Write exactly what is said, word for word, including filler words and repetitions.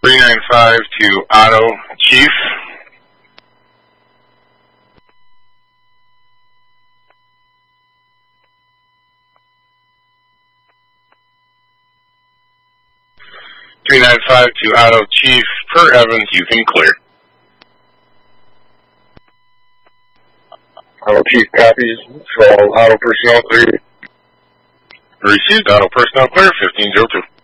three nine five to Auto Chief. three nine five to Auto Chief, per Evans, you can clear. Auto Chief copies, so Auto Personnel clear. Received, Auto Personnel clear, fifteen oh two.